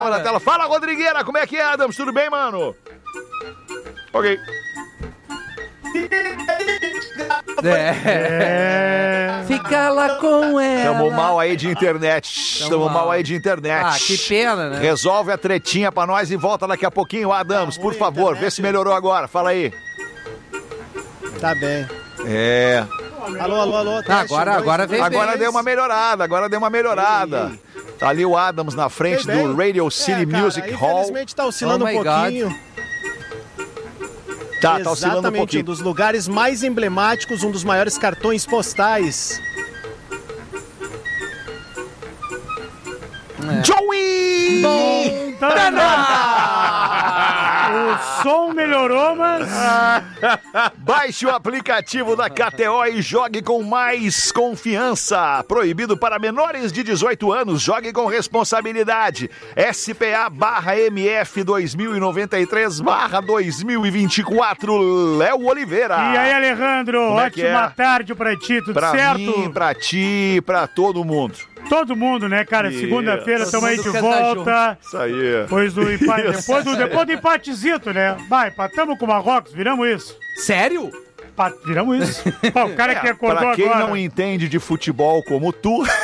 na tela. Fala, Rodrigueira, como é que é, Adams? Tudo bem, mano? Ok. Fica lá com ela. Tamo mal aí de internet. Tamo mal aí de internet. Ah, que pena, né? Resolve a tretinha pra nós e volta daqui a pouquinho, Adams, por favor. Vê se melhorou agora. Fala aí. Tá bem. Alô. Agora veio bem. Agora deu uma melhorada. Tá ali o Adams na frente do Radio City Music Hall. Infelizmente tá oscilando um pouquinho. Tá oscilando um pouquinho. Um dos lugares mais emblemáticos, um dos maiores cartões postais. Joey! O som melhorou, mas... Baixe o aplicativo da KTO e jogue com mais confiança. Proibido para menores de 18 anos. Jogue com responsabilidade. SPA/MF 2093/2024. Léo Oliveira. E aí, Alejandro? Ótima tarde pra ti, tudo certo? Pra mim, pra ti, pra todo mundo. Todo mundo, né, cara? Segunda-feira estamos aí de volta. Isso aí. Depois do empate, depois do empatezito, né? Vai, empatamos com o Marrocos, viramos isso. Sério? Viramos isso. Pô, o cara que acordou pra quem agora. não entende de futebol como tu... Isso.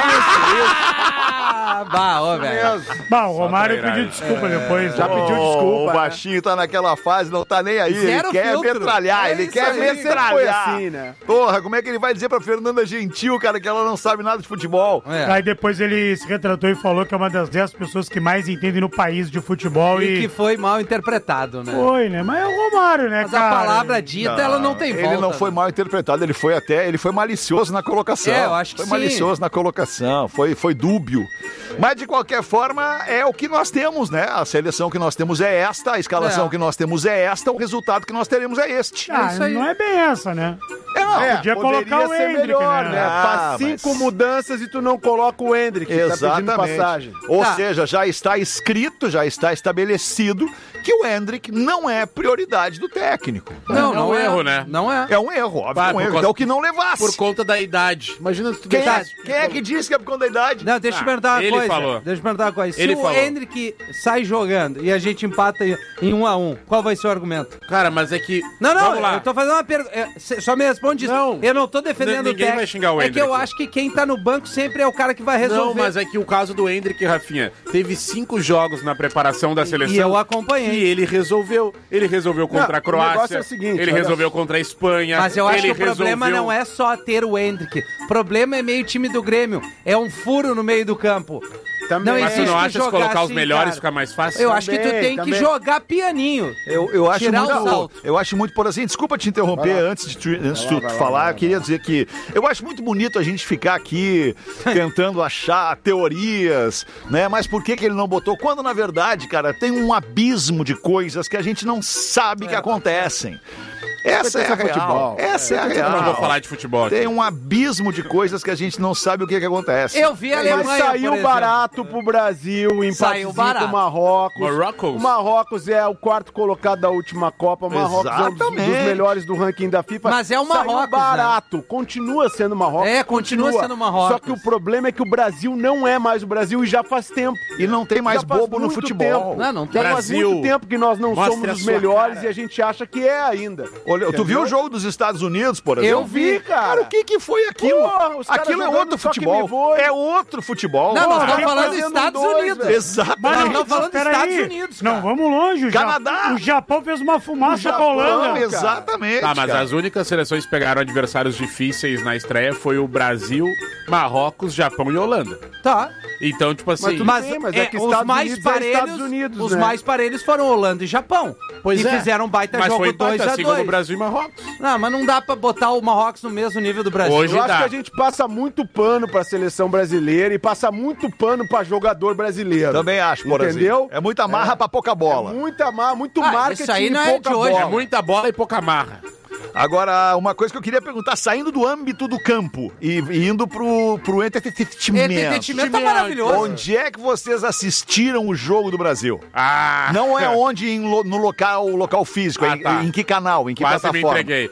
Velho. O Romário pediu desculpa depois. Já pediu desculpa. O baixinho tá naquela fase, não tá nem aí. Zero ele quer filtro. metralhar, ele quer metralhar. Foi assim, né? Porra, como é que ele vai dizer pra Fernanda Gentil, cara, que ela não sabe nada de futebol? Aí depois ele se retratou e falou que é uma das 10 pessoas que mais entendem no país de futebol. E que foi mal interpretado, né? Foi, né? Mas é o Romário, né, Mas cara? a palavra dita, ela não tem volta. Ele não foi mal interpretado, ele foi malicioso na colocação. Eu acho que foi malicioso na colocação, foi dúbio. Mas de qualquer forma, é o que nós temos, né? A seleção que nós temos é esta, a escalação que nós temos é esta, o resultado que nós teremos é este. Não é bem essa, né? Podia colocar o Endrick, melhor, né? Faz 5 mudanças e tu não coloca o Endrick. Exatamente. Tá pedindo passagem. Ou seja, já está escrito, já está estabelecido que o Endrick não é prioridade do técnico. Não é um erro, né? Não é. É um erro, óbvio. É um erro. Então que não levasse. Por conta da idade. Imagina se tu Quem deixasse. é que disse que é por conta da idade? Não, deixa eu te perguntar uma ele coisa. falou. Deixa eu te perguntar uma coisa. Se Ele o falou. Endrick sai jogando e a gente empata em 1-1, qual vai ser o argumento? Cara, mas é que... Não, Vamos lá. eu tô fazendo uma pergunta. Só me responde isso. Não. Eu não tô defendendo o Ninguém vai técnico. xingar o É que Endrick. eu acho que quem tá no banco sempre é o cara que vai resolver. Não, mas é que o caso do Endrick, Rafinha, teve 5 jogos na preparação da seleção. E eu acompanhei. E ele resolveu. Ele resolveu contra a Croácia. o negócio é o seguinte, ele olha resolveu contra a Espanha. Mas eu acho que ele o problema resolveu... não é só ter o Endrick. O problema é meio time do Grêmio. É um furo no meio do campo. Também. Não Mas você existe não acha que jogar colocar os assim, melhores cara. fica mais fácil? Eu acho que tu tem também. que jogar pianinho. Eu acho Tirar o muito, salto. eu acho muito, por assim, desculpa te interromper antes de tu falar, eu queria dizer que eu acho muito bonito a gente ficar aqui tentando achar teorias, né? Mas por que ele não botou? Quando, na verdade, cara, tem um abismo de coisas que a gente não sabe que acontecem. Essa é a real. Essa é a real. Eu não vou falar de futebol aqui. Tem um abismo de coisas que a gente não sabe o que acontece. Eu vi a Alemanha, Mas saiu por exemplo. barato pro Brasil, Saiu empatezinho barato. com o Marrocos. Marrocos? O Marrocos é o 4º colocado da última Copa. O Marrocos é um dos Exatamente. melhores do ranking da FIFA. Mas é o Marrocos, Saiu barato. Continua sendo o Marrocos. É, continua sendo o Marrocos. Só que o problema é que o Brasil não é mais o Brasil e já faz tempo. E não tem mais Já faz bobo no muito futebol. tempo. Não tem. Já faz Brasil, muito tempo que nós não mostre somos a os sua melhores cara. e a gente acha que é ainda. Olha, tu Entendeu? viu o jogo dos Estados Unidos, por exemplo? Eu vi, cara. O que foi aquilo? Porra, os caras Aquilo é jogando outro só que me futebol. voe. É outro futebol. Não, nós estamos Porra, falando dos fazendo Estados dois, Unidos. velho. Exatamente. Mas nós estamos falando dos Peraí. Estados Unidos, cara. Não, vamos longe. Canadá. O Japão fez uma fumaça com a Holanda. Exatamente. Tá, mas cara. as únicas seleções que pegaram adversários difíceis na estreia foi o Brasil, Marrocos, Japão e Holanda. Tá. Então, tipo assim... Mas é que os Estados mais Unidos é parelhos, Estados Unidos, os né? mais parelhos foram Holanda e Japão. Pois e é. fizeram um baita Mas jogo foi baita, assim como 2-2. Brasil e Marrocos. Não, mas não dá pra botar o Marrocos no mesmo nível do Brasil. Hoje Eu acho dá. que a gente passa muito pano pra seleção brasileira e passa muito pano pra jogador brasileiro. Também acho, por Entendeu? assim. É muita marra pra pouca bola. Muito Ah, marketing isso aí e não é pouca de hoje, bola. É muita bola e pouca marra. Agora, uma coisa que eu queria perguntar, saindo do âmbito do campo e indo pro entretenimento. Entretenimento tá maravilhoso. Onde é que vocês assistiram o jogo do Brasil? Ah! Não é onde no local físico, Ah, tá. em que canal, em que Quase me plataforma? entreguei.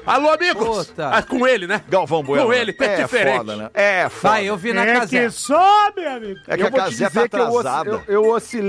Alô, amigos! Puta. Ah, com ele, né? Galvão Bueno. Com ele, que é diferente. Foda, né? É foda. Vai, eu vi na É Gazeta. que sobe, amigo. É que a Gazeta tá atrasada. Eu oscilei